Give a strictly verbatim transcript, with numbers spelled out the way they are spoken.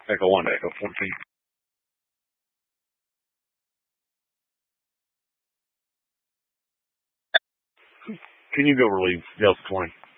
Echo one, Echo fourteen. Can you go relieve Delta twenty?